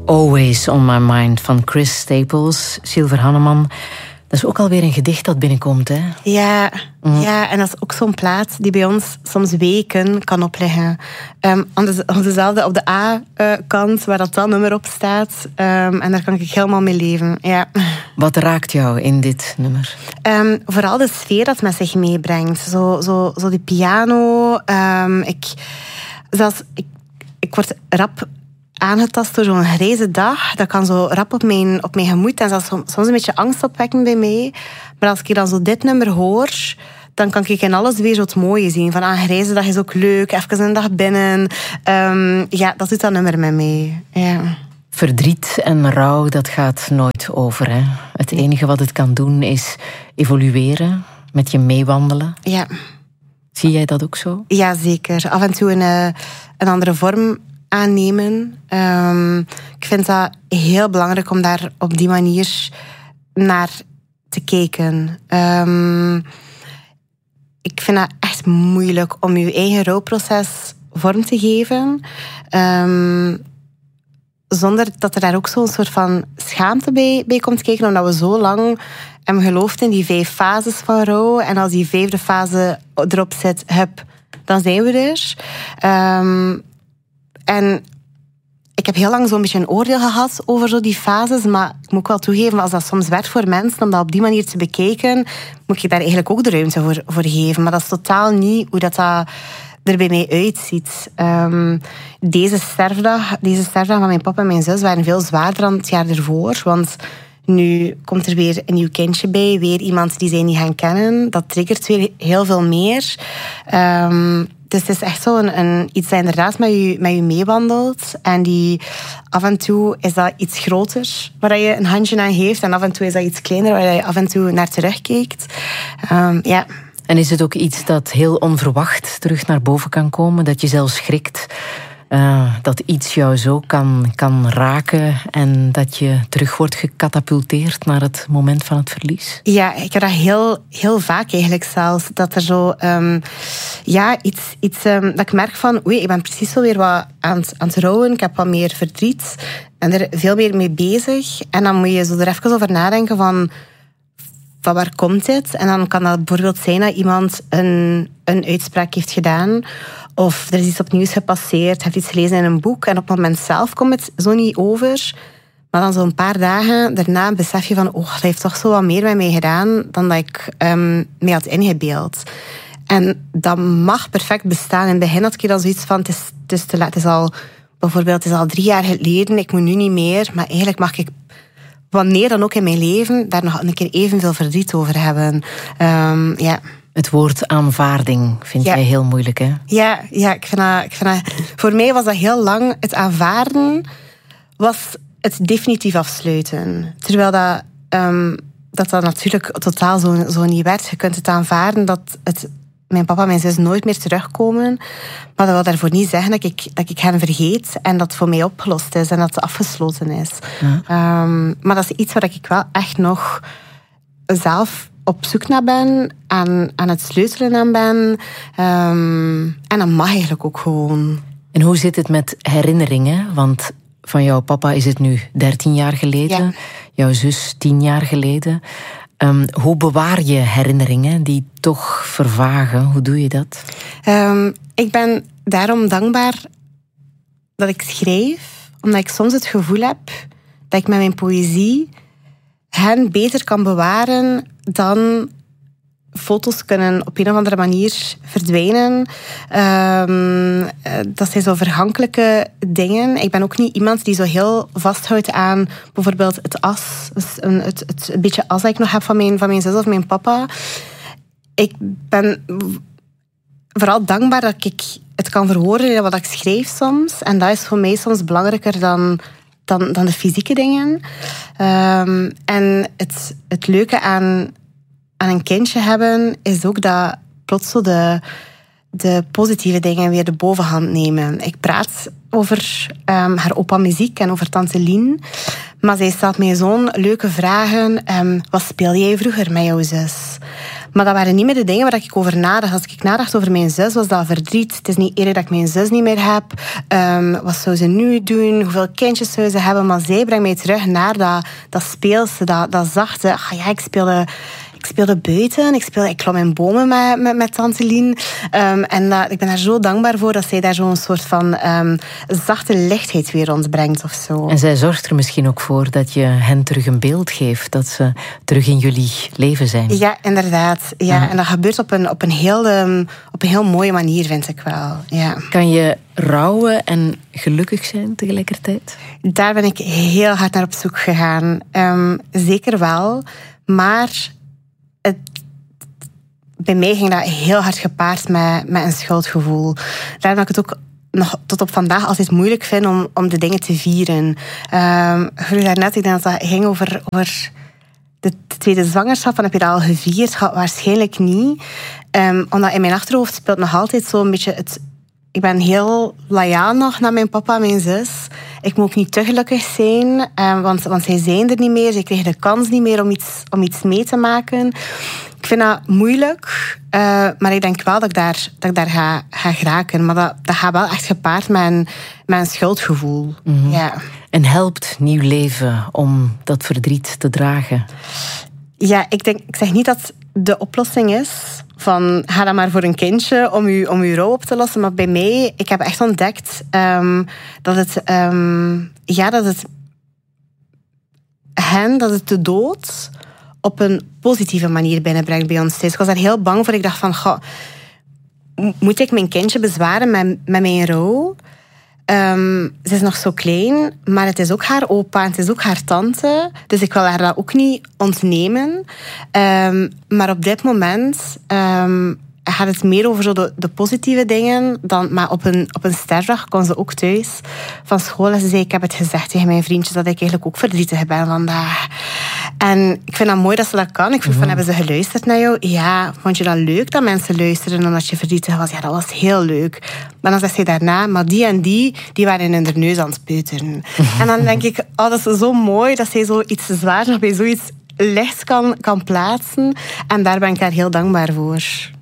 Always on my mind van Chris Staples, Silver Hanneman. Dat is ook alweer een gedicht dat binnenkomt, hè? Ja, ja, en dat is ook zo'n plaat die bij ons soms weken kan opleggen. Op de A-kant, waar dat nummer op staat. En daar kan ik helemaal mee leven, ja. Wat raakt jou in dit nummer? Vooral de sfeer dat het met zich meebrengt. Zo die piano. Ik word rap aangetast door zo'n grijze dag. Dat kan zo rap op mijn gemoed. En dat is soms een beetje angstopwekkend bij mij. Maar als ik dan zo dit nummer hoor, dan kan ik in alles weer zo het mooie zien. Van een grijze dag is ook leuk. Even een dag binnen. Ja, dat doet dat nummer met mij. Ja. Verdriet en rouw, dat gaat nooit over, hè? Het enige wat het kan doen is evolueren, met je meewandelen. Ja. Zie jij dat ook zo? Ja, zeker. Af en toe een andere vorm aannemen. Ik vind dat heel belangrijk om daar op die manier naar te kijken. Ik vind dat echt moeilijk om je eigen rouwproces vorm te geven. Zonder dat er daar ook zo'n soort van schaamte bij komt kijken, omdat we zo lang hebben geloofd in die 5 fases van rouw. En als die 5e fase erop zit, dan zijn we er. En ik heb heel lang zo'n beetje een oordeel gehad over zo die fases, maar ik moet ook wel toegeven, als dat soms werkt voor mensen om dat op die manier te bekijken, moet je daar eigenlijk ook de ruimte voor geven. Maar dat is totaal niet hoe dat er bij mij uitziet. Deze sterfdag van mijn papa en mijn zus waren veel zwaarder dan het jaar ervoor, want nu komt er weer een nieuw kindje bij, weer iemand die zij niet gaan kennen. Dat triggert weer heel veel meer. Dus het is echt zo iets dat inderdaad met je meewandelt. En die af en toe is dat iets groter waar je een handje aan geeft. En af en toe is dat iets kleiner waar je af en toe naar terugkijkt. Ja. En is het ook iets dat heel onverwacht terug naar boven kan komen? Dat je zelfs schrikt? Dat iets jou zo kan raken en dat je terug wordt gecatapulteerd naar het moment van het verlies? Ja, ik heb dat heel vaak eigenlijk zelfs. Dat er zo iets dat ik merk van oei, ik ben precies zo weer wat aan het rouwen. Ik heb wat meer verdriet en er veel meer mee bezig. En dan moet je zo er even over nadenken van waar komt dit? En dan kan dat bijvoorbeeld zijn dat iemand een uitspraak heeft gedaan. Of er is iets opnieuws gepasseerd, heeft iets gelezen in een boek. En op het moment zelf komt het zo niet over. Maar dan zo'n paar dagen daarna besef je van dat heeft toch zo wat meer met mij gedaan dan dat ik mij had ingebeeld. En dat mag perfect bestaan. In het begin had ik dan zoiets van, het is te laat. Het is al 3 jaar geleden, ik moet nu niet meer. Maar eigenlijk mag ik, wanneer dan ook in mijn leven, daar nog een keer evenveel verdriet over hebben. Ja. Het woord aanvaarding vind jij heel moeilijk, hè? Ja, ik vind dat... Voor mij was dat heel lang... Het aanvaarden was het definitief afsluiten. Terwijl dat natuurlijk totaal zo niet werd. Je kunt het aanvaarden dat mijn papa en mijn zus nooit meer terugkomen. Maar dat wil daarvoor niet zeggen dat ik hen vergeet en dat het voor mij opgelost is en dat het afgesloten is. Ja. Maar dat is iets waar ik wel echt nog zelf op zoek naar ben, aan het sleutelen aan ben. En dat mag eigenlijk ook gewoon. En hoe zit het met herinneringen? Want van jouw papa is het nu 13 jaar geleden. Ja. Jouw zus 10 jaar geleden. Hoe bewaar je herinneringen die toch vervagen? Hoe doe je dat? Ik ben daarom dankbaar dat ik schrijf. Omdat ik soms het gevoel heb dat ik met mijn poëzie hen beter kan bewaren dan foto's kunnen op een of andere manier verdwijnen. Dat zijn zo vergankelijke dingen. Ik ben ook niet iemand die zo heel vasthoudt aan bijvoorbeeld het as. Dus het beetje as dat ik nog heb van mijn zus of mijn papa. Ik ben vooral dankbaar dat ik het kan verwoorden in wat ik schrijf soms. En dat is voor mij soms belangrijker dan de fysieke dingen. En het leuke aan een kindje hebben is ook dat plots zo de positieve dingen weer de bovenhand nemen. Ik praat over haar opa muziek en over tante Lien. Maar zij stelt mij zo'n leuke vragen. Wat speel jij vroeger met jouw zus? Maar dat waren niet meer de dingen waar ik over nadacht. Als ik nadacht over mijn zus, was dat verdriet. Het is niet eerlijk dat ik mijn zus niet meer heb. Wat zou ze nu doen? Hoeveel kindjes zou ze hebben? Maar zij brengt mij terug naar dat speelse, dat zachte. Ik speelde buiten. Ik klom in bomen met tante Lien. En ik ben daar zo dankbaar voor dat zij daar zo'n soort van zachte lichtheid weer rondbrengt of zo. En zij zorgt er misschien ook voor dat je hen terug een beeld geeft. Dat ze terug in jullie leven zijn. Ja, inderdaad. Ja. En dat gebeurt op een heel mooie manier, vind ik wel. Ja. Kan je rouwen en gelukkig zijn tegelijkertijd? Daar ben ik heel hard naar op zoek gegaan. Zeker wel. Maar bij mij ging dat heel hard gepaard met een schuldgevoel. Daarom dat ik het ook nog tot op vandaag altijd moeilijk vind om de dingen te vieren. Vroeg daarnet, ik denk dat dat ging over de tweede zwangerschap. Van, heb je dat al gevierd? Waarschijnlijk niet. Omdat in mijn achterhoofd speelt nog altijd zo'n beetje het... Ik ben heel loyaal nog naar mijn papa en mijn zus. Ik moet ook niet te gelukkig zijn, want zij zijn er niet meer. Ze kregen de kans niet meer om iets mee te maken. Ik vind dat moeilijk, maar ik denk wel dat ik daar ga geraken. Maar dat gaat wel echt gepaard met een schuldgevoel. Mm-hmm. Ja. En helpt nieuw leven om dat verdriet te dragen? Ja, ik zeg niet dat de oplossing is van ga dan maar voor een kindje om uw rouw op te lossen. Maar bij mij, ik heb echt ontdekt dat het de dood op een positieve manier binnenbrengt bij ons thuis. Ik was daar heel bang voor. Ik dacht van, moet ik mijn kindje bezwaren met mijn rouw? Ze is nog zo klein, maar het is ook haar opa en het is ook haar tante. Dus ik wil haar dat ook niet ontnemen. Maar op dit moment gaat het meer over zo de positieve dingen. Maar op een sterfdag kwam ze ook thuis van school. En ze zei, ik heb het gezegd tegen mijn vriendjes dat ik eigenlijk ook verdrietig ben vandaag. En ik vind dat mooi dat ze dat kan. Ik vroeg van, hebben ze geluisterd naar jou? Ja, vond je dat leuk dat mensen luisteren omdat je verdrietig was? Ja, dat was heel leuk. Maar dan zegt ze daarna, maar die en die waren in hun neus aan het peuteren. En dan denk ik, dat is zo mooi dat zij zoiets zwaar nog bij zoiets lichts kan plaatsen. En daar ben ik haar heel dankbaar voor.